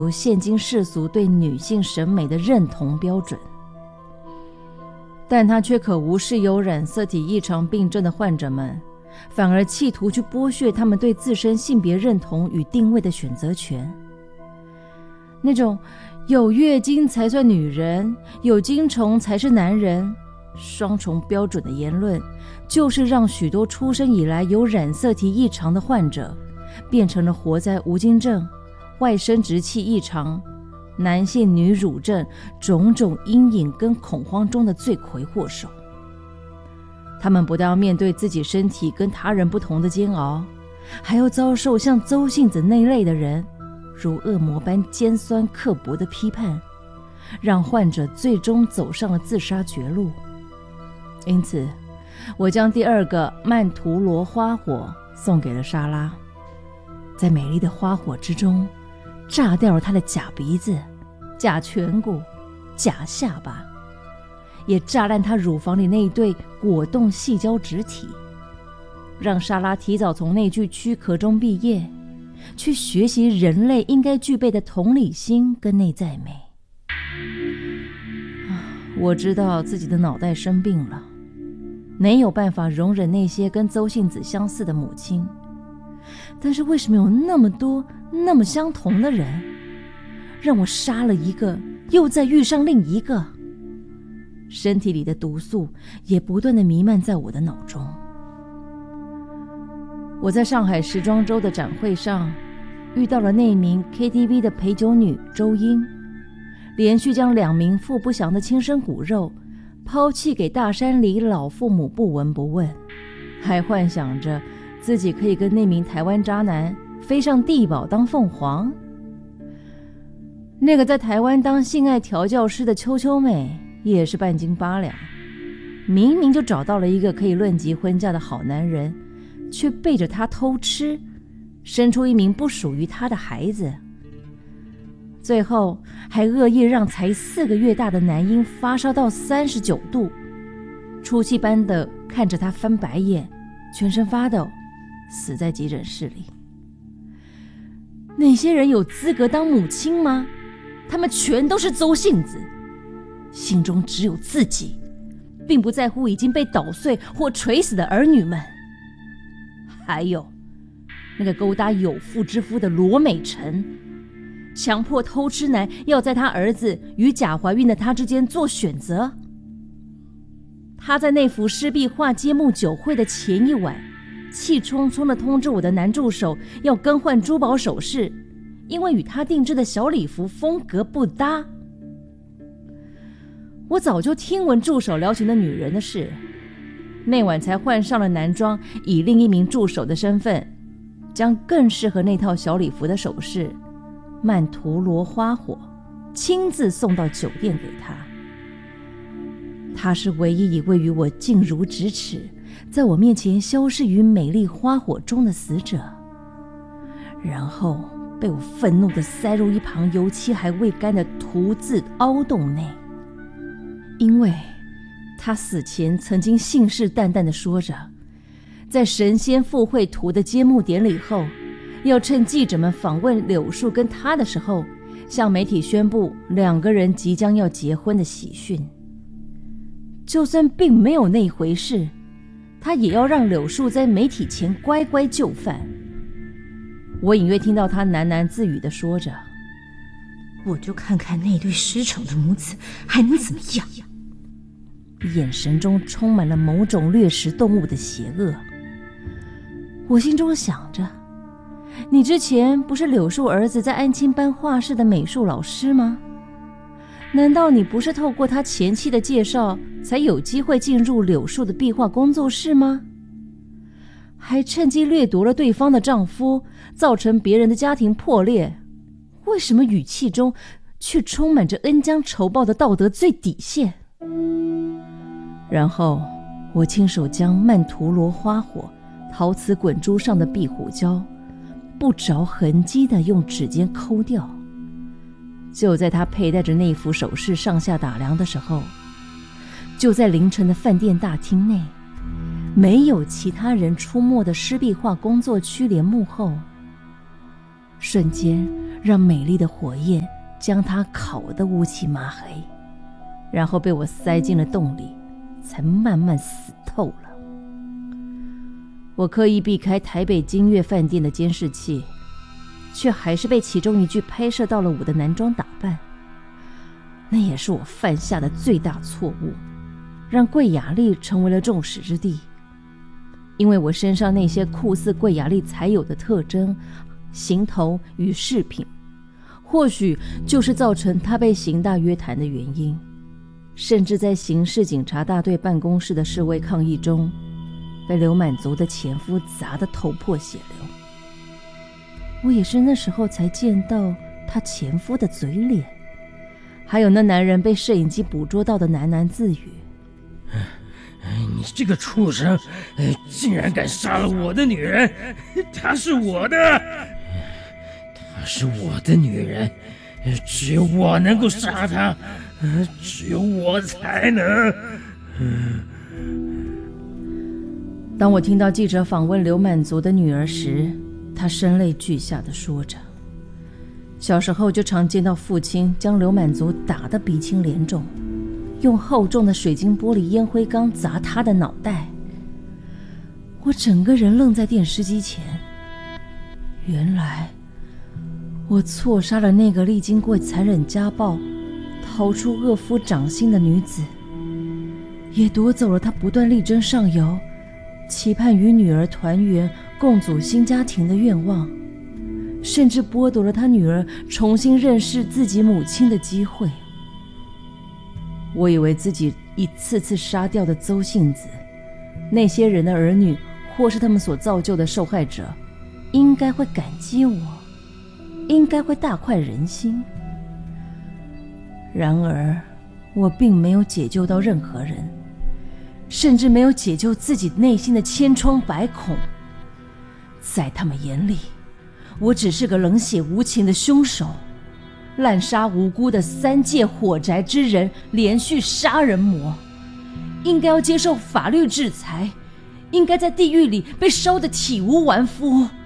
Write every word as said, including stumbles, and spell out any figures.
有现今世俗对女性审美的认同标准，但他却可无视有染色体异常病症的患者们，反而企图去剥削他们对自身性别认同与定位的选择权。那种有月经才算女人，有精虫才是男人，双重标准的言论，就是让许多出生以来有染色体异常的患者，变成了活在无精症、外生殖器异常、男性女乳症种种阴影跟恐慌中的罪魁祸首。他们不但要面对自己身体跟他人不同的煎熬，还要遭受像周信子那类的人如恶魔般尖酸刻薄的批判，让患者最终走上了自杀绝路。因此，我将第二个曼陀罗花火送给了莎拉，在美丽的花火之中炸掉了她的假鼻子、假颧骨、假下巴，也炸烂她乳房里那一对果冻细胶质体，让莎拉提早从那具躯壳中毕业，去学习人类应该具备的同理心跟内在美。我知道自己的脑袋生病了，没有办法容忍那些跟周信子相似的母亲，但是为什么有那么多那么相同的人，让我杀了一个又再遇上另一个？身体里的毒素也不断地弥漫在我的脑中。我在上海时装周的展会上遇到了那名 K T V 的陪酒女周英，连续将两名父不详的亲生骨肉抛弃给大山里老父母不闻不问，还幻想着自己可以跟那名台湾渣男飞上地堡当凤凰。那个在台湾当性爱调教师的秋秋妹也是半斤八两，明明就找到了一个可以论及婚嫁的好男人，却背着他偷吃，生出一名不属于他的孩子，最后还恶意让才四个月大的男婴发烧到三十九度，出气般的看着他翻白眼，全身发抖，死在急诊室里。那些人有资格当母亲吗？他们全都是周信子，心中只有自己，并不在乎已经被捣碎或锤死的儿女们。还有那个勾搭有妇之夫的罗美辰，强迫偷吃男要在他儿子与假怀孕的他之间做选择。他在那幅湿壁画揭幕酒会的前一晚，气冲冲地通知我的男助手要更换珠宝首饰，因为与他定制的小礼服风格不搭。我早就听闻助手撩情的女人的事，那晚才换上了男装，以另一名助手的身份，将更适合那套小礼服的首饰曼陀罗花火亲自送到酒店给他。他是唯一一位与我近如咫尺，在我面前消失于美丽花火中的死者，然后被我愤怒地塞入一旁油漆还未干的涂字凹洞内。因为他死前曾经信誓旦旦地说着，在神仙赴会图的揭幕典礼后，要趁记者们访问柳树跟他的时候，向媒体宣布两个人即将要结婚的喜讯。就算并没有那一回事，他也要让柳树在媒体前乖乖就范。我隐约听到他喃喃自语地说着， 我就看看那对失宠的母子还能怎么样， 眼神中充满了某种掠食动物的邪恶。我心中想着，你之前不是柳树儿子在安亲班画室的美术老师吗？难道你不是透过他前妻的介绍才有机会进入柳树的壁画工作室吗？还趁机掠夺了对方的丈夫，造成别人的家庭破裂，为什么语气中却充满着恩将仇报的道德最底线？然后我亲手将曼陀罗花火陶瓷滚珠上的壁虎胶不着痕迹地用指尖抠掉。就在他佩戴着那副首饰上下打量的时候，就在凌晨的饭店大厅内，没有其他人出没的湿壁画工作区帘幕后，瞬间让美丽的火焰将它烤得乌漆麻黑，然后被我塞进了洞里，才慢慢死透了。我刻意避开台北金悦饭店的监视器，却还是被其中一具拍摄到了我的男装打扮。那也是我犯下的最大错误，让桂雅丽成为了众矢之的。因为我身上那些酷似桂雅丽才有的特征、行头与饰品，或许就是造成她被刑大约谈的原因。甚至在刑事警察大队办公室的示威抗议中，被刘满族的前夫砸得头破血流。我也是那时候才见到他前夫的嘴脸，还有那男人被摄影机捕捉到的喃喃自语： 你这个畜生，竟然敢杀了我的女人！她是我的，她是我的女人，只有我能够杀她，只有我才能。 当我听到记者访问刘满族的女儿时，她声泪俱下地说着，小时候就常见到父亲将刘满族打得鼻青脸肿，用厚重的水晶玻璃烟灰缸砸他的脑袋。我整个人愣在电视机前，原来我错杀了那个历经过残忍家暴逃出恶夫掌心的女子，也夺走了她不断力争上游，期盼与女儿团圆共组新家庭的愿望，甚至剥夺了她女儿重新认识自己母亲的机会。我以为自己一次次杀掉的邹姓子，那些人的儿女，或是他们所造就的受害者，应该会感激我，应该会大快人心。然而我并没有解救到任何人，甚至没有解救自己内心的千疮百孔。在他们眼里，我只是个冷血无情的凶手，滥杀无辜的三界火宅之人，连续杀人魔，应该要接受法律制裁，应该在地狱里被烧得体无完肤。